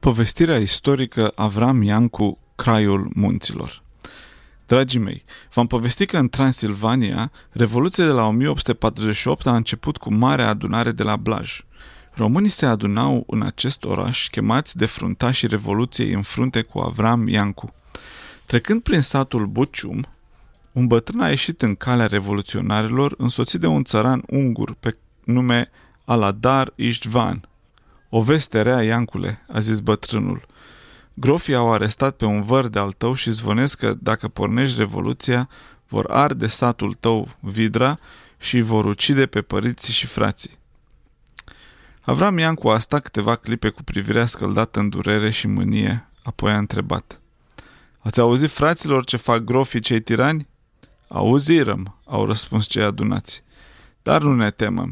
Povestirea istorică Avram Iancu, Craiul Munților. Dragii mei, v-am povestit că în Transilvania, Revoluția de la 1848 a început cu marea adunare de la Blaj. Românii se adunau în acest oraș, chemați de fruntașii Revoluției în frunte cu Avram Iancu. Trecând prin satul Bucium, un bătrân a ieșit în calea revoluționarilor, însoțit de un țăran ungur pe nume Aladar Istvan. "O veste rea, Iancule," a zis bătrânul. "Grofii au arestat pe un văr de-al tău și zvonesc că, dacă pornești revoluția, vor arde satul tău, Vidra, și vor ucide pe părinții și frații." Avram Iancu a stat câteva clipe cu privirea scăldată în durere și mânie, apoi a întrebat: "Ați auzit, fraților, ce fac grofii cei tirani?" "Auzirăm," au răspuns cei adunați. "Dar nu ne temem.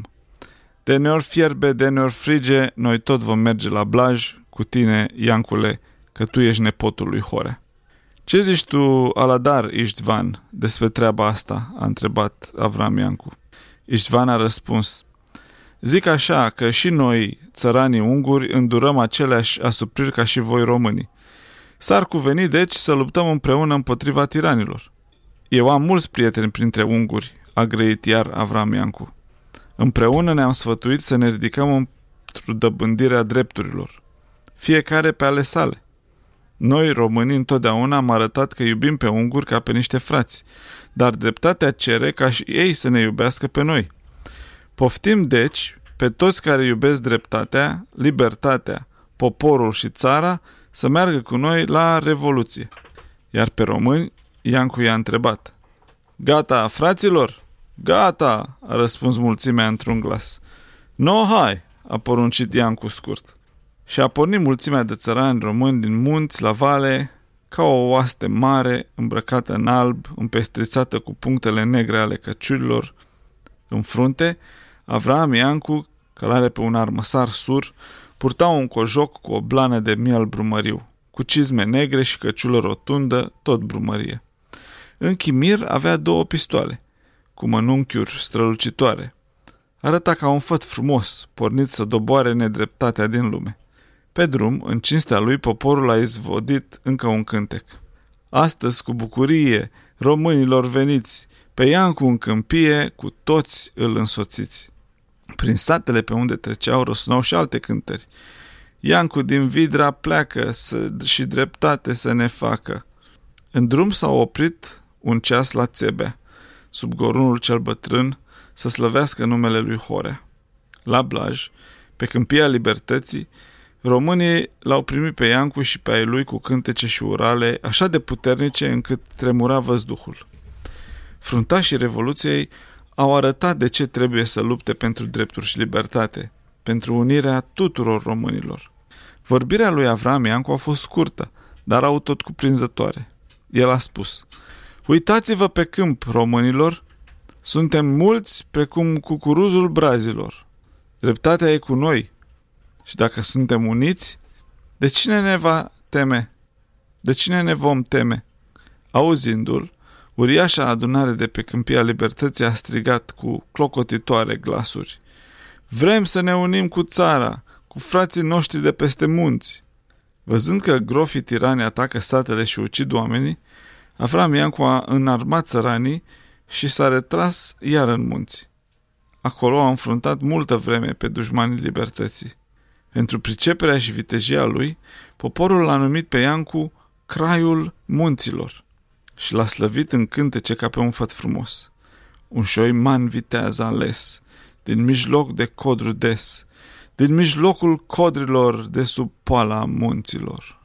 De ne-or fierbe, de ne-or frige, noi tot vom merge la Blaj cu tine, Iancule, că tu ești nepotul lui Horea." "Ce zici tu, Aladar Istvan, despre treaba asta?" a întrebat Avram Iancu. Istvan a răspuns: "Zic așa, că și noi, țăranii unguri, îndurăm aceleași asupriri ca și voi românii. S-ar cuveni, deci, să luptăm împreună împotriva tiranilor." "Eu am mulți prieteni printre unguri," a grăit iar Avram Iancu. "Împreună ne-am sfătuit să ne ridicăm într-o dobândirea drepturilor, fiecare pe ale sale. Noi, românii, întotdeauna am arătat că iubim pe unguri ca pe niște frați, dar dreptatea cere ca și ei să ne iubească pe noi. Poftim, deci, pe toți care iubesc dreptatea, libertatea, poporul și țara să meargă cu noi la revoluție." Iar pe români, Iancu i-a întrebat: "Gata, fraților?" "Gata," a răspuns mulțimea într-un glas. "No, hai," a poruncit Iancu scurt. Și a pornit mulțimea de țărani români din munți la vale, ca o oaste mare, îmbrăcată în alb, împestrițată cu punctele negre ale căciulilor. În frunte, Avram Iancu, călare pe un armăsar sur, purta un cojoc cu o blană de miel brumăriu, cu cizme negre și căciulă rotundă, tot brumărie. În chimir avea 2 pistoale, cu mănunchiuri strălucitoare. Arăta ca un făt frumos, pornit să doboare nedreptatea din lume. Pe drum, în cinstea lui, poporul a izvodit încă un cântec: "Astăzi, cu bucurie, românilor veniți, pe Iancu în câmpie, cu toți îl însoțiți." Prin satele pe unde treceau răsunau și alte cântări: "Iancu din Vidra pleacă și dreptate să ne facă." În drum s-au oprit un ceas la Țebea, sub gorunul cel bătrân, să slăvească numele lui Horea. La Blaj, pe câmpia Libertății, românii l-au primit pe Iancu și pe ai lui cu cântece și urale așa de puternice încât tremura văzduhul. Fruntașii Revoluției au arătat de ce trebuie să lupte pentru drepturi și libertate, pentru unirea tuturor românilor. Vorbirea lui Avram Iancu a fost scurtă, dar autotcuprinzătoare. El a spus: "Uitați-vă pe câmp, românilor, suntem mulți precum cucuruzul brazilor. Dreptatea e cu noi și dacă suntem uniți, de cine ne va teme? De cine ne vom teme?" Auzindu-l, uriașa adunare de pe câmpia Libertății a strigat cu clocotitoare glasuri: "Vrem să ne unim cu țara, cu frații noștri de peste munți." Văzând că grofii tirani atacă satele și ucid oamenii, Avram Iancu a înarmat țăranii și s-a retras iar în munți. Acolo a înfruntat multă vreme pe dușmanii libertății. Pentru priceperea și vitejia lui, poporul l-a numit pe Iancu Craiul Munților și l-a slăvit în cântece ca pe un făt frumos. Un șoiman viteaz ales, din mijloc de codru des, din mijlocul codrilor de sub poala munților.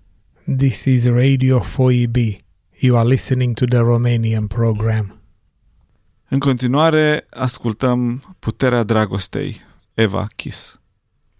This is Radio 4EB. You are listening to the Romanian program. În continuare, ascultăm Puterea dragostei, Eva Kiss.